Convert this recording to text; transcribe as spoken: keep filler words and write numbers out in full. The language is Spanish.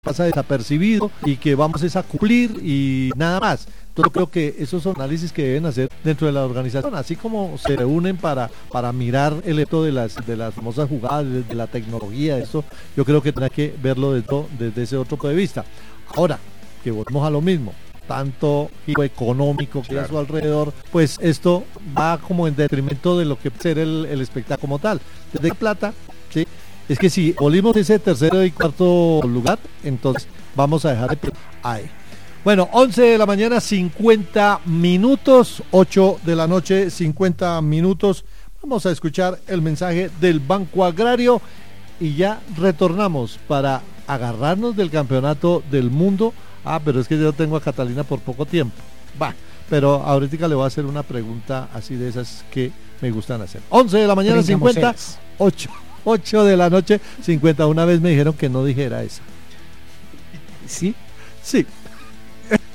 pasa desapercibido y que vamos es a cumplir y nada más. Entonces creo que esos son análisis que deben hacer dentro de la organización, así como se reúnen para, para mirar el hecho de las de las famosas jugadas, de, de la tecnología, eso yo creo que tendrá que verlo desde, desde ese otro punto de vista. Ahora, que volvemos a lo mismo, tanto giro económico que claro. hay a su alrededor, pues esto va como en detrimento de lo que puede ser el, el espectáculo como tal. Desde plata, ¿sí? Es que si volvimos ese tercero y cuarto lugar, entonces vamos a dejar de ahí. Bueno, once de la mañana, cincuenta minutos, ocho de la noche, cincuenta minutos. Vamos a escuchar el mensaje del Banco Agrario y ya retornamos para agarrarnos del campeonato del mundo. Ah, pero es que yo tengo a Catalina por poco tiempo. Va, pero ahorita le voy a hacer una pregunta así de esas que me gustan hacer. once de la mañana, cincuenta, ocho. ocho de la noche, cincuenta. Una vez me dijeron que no dijera esa. ¿Sí? Sí.